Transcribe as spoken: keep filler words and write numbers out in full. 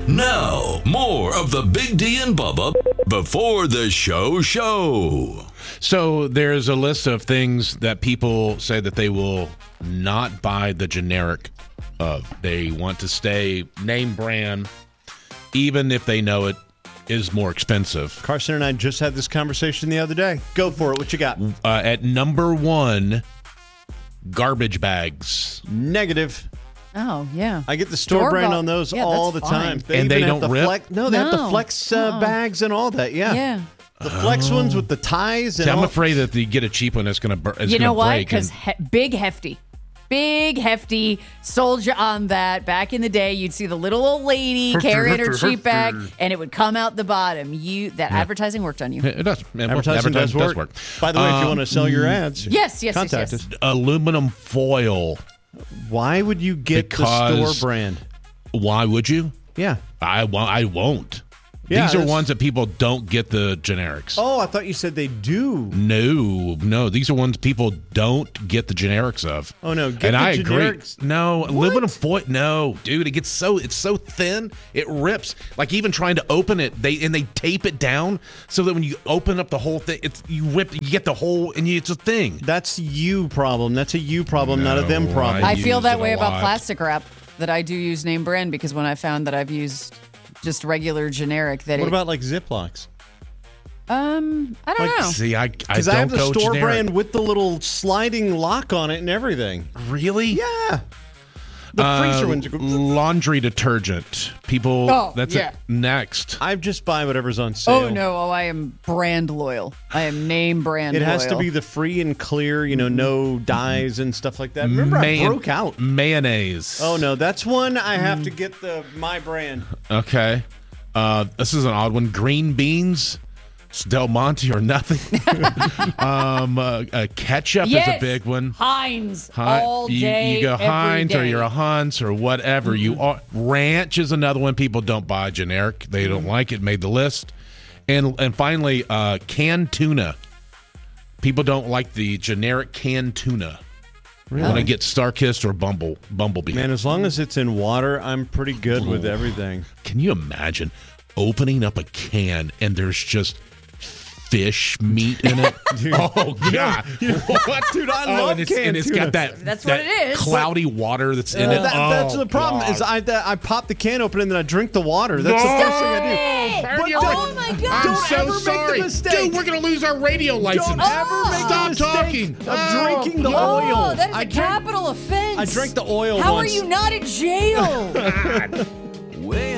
Now, more of the Big D and Bubba before the show show. So there's a list of things that people say that they will not buy the generic of. They want to stay name brand, even if they know it is more expensive. Carson and I just had this conversation the other day. Go for it. What you got? Uh, at number one, garbage bags. Negative. Oh, yeah. I get the store, Store brand bought- on those yeah, all that's the fine. time. And they even don't have the rip? Flex, no, they have the No. flex uh, Uh-uh. bags and all that. Yeah. Yeah. The flex ones with the ties. And See, I'm all. afraid that you get a cheap one that's going to You know what? break. Because and- he- big hefty. Big hefty sold you on that. Back in the day, you'd see the little old lady carrying her cheap bag, and it would come out the bottom. You That advertising worked on you. It does. It Advertising, does, work. By the way, if you want to sell your ads, Yes, yes, yes, contact yes. us. Aluminum foil. Why would you get Because- the store brand? Why would you? Yeah. I, well, I won't. Yeah, These are that's- ones that people don't get the generics. Oh, I thought you said they do. No, no. These are ones people don't get the generics of. Oh, no, get and the I generics. agree. No, aluminum foil. No, dude, it gets so it's so thin, it rips. Like even trying to open it, they and they tape it down so that when you open up the whole thing, it's you rip, you get the whole, and you, it's a thing. That's you problem. That's a you problem, not a them No, problem. I I feel use that it a way about lot. plastic wrap, that I do use name brand, because when I found that I've used just regular generic, that What it, about like Ziplocs? um, I don't Like, know. See, I I Because don't I have the go store generic. brand with the little sliding lock on it and everything. Really? Yeah. The Uh, freezer ones. Are, laundry detergent. People. Oh, that's yeah. it. Next. I just buy whatever's on sale. Oh, no. Oh, I am brand loyal. I am name brand It loyal. has to be the free and clear, you know, no dyes and stuff like that. Remember, I Mayon- broke out. Mayonnaise. Oh, no, that's one I have to get the my brand. Okay. Uh, this is an odd one. Green beans. It's Del Monte or nothing. um, uh, uh, ketchup Yes. is a big one. Heinz Hi- all you, day, you go every Heinz or day. you're a Hunt's or whatever. You are. Ranch is another one. People don't buy generic. They don't like it. Made the list. And and finally, uh, canned tuna. People don't like the generic canned tuna. Really? When I get Starkist or Bumble Bumblebee. Man, as long as it's in water, I'm pretty good with everything. Can you imagine opening up a can and there's just fish meat in it? Oh God! What, dude? I Oh, love and it's, canned and it's tuna. got that, That's that what it is. cloudy water that's in it. That- Oh, that's the problem. God. Is I that, I pop the can open and then I drink the water. That's the first thing I do. Hey! But Oh, don't- my I'm God. Don't so ever make the sorry, mistake. dude. We're gonna lose our radio license. Don't ever make Stop the mistake talking. of Oh, drinking the God. oil. Oh, that is I a drink- capital offense. I drank the oil How once. are you not in jail?